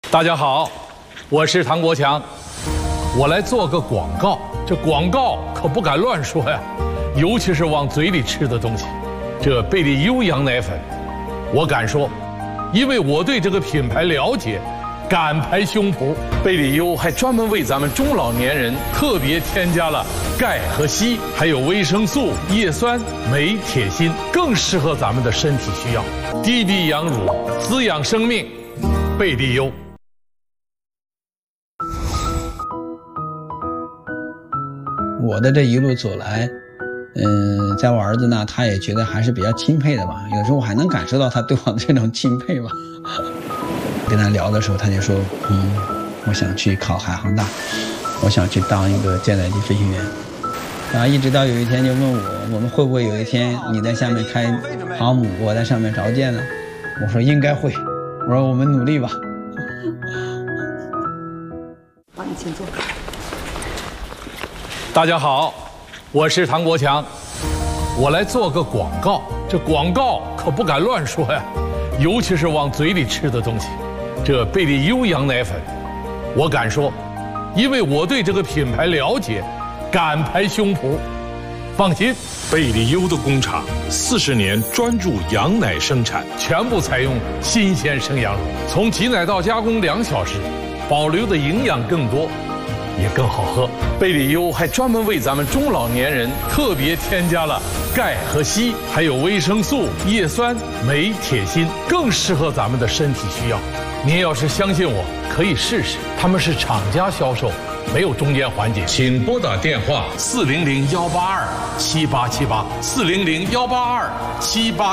大家好，我是唐国强，我来做个广告。这广告可不敢乱说呀，尤其是往嘴里吃的东西。这贝利优羊奶粉，我敢说，因为我对这个品牌了解，敢拍胸脯。贝利优还专门为咱们中老年人特别添加了钙和硒，还有维生素、叶酸、镁、铁、锌，更适合咱们的身体需要。低逼羊乳，滋养生命，贝利优。 我的这一路走来，在我儿子那，他也觉得还是比较钦佩的吧。有时候我还能感受到他对我的这种钦佩吧。跟他聊的时候，他就说，我想去考海航大，我想去当一个舰载机飞行员。然后一直到有一天就问我们会不会有一天你在下面开航母，我在上面着舰呢？我说应该会，我说我们努力吧。 好，你请坐。 大家好，我是唐国强，我来做个广告。这广告可不敢乱说呀，尤其是往嘴里吃的东西。这贝利优羊奶粉，我敢说，因为我对这个品牌了解，敢拍胸脯。放心， 贝利优的工厂40年专注羊奶生产， 全部采用新鲜生羊乳，从挤奶到加工2小时，保留的营养更多，也更好喝。贝利优还专门为咱们中老年人特别添加了钙和硒，还有维生素、叶酸、镁、铁、锌，更适合咱们的身体需要。您要是相信我，可以试试。他们是厂家销售，没有中间环节。请拨打电话400-182-7878，400-182-78。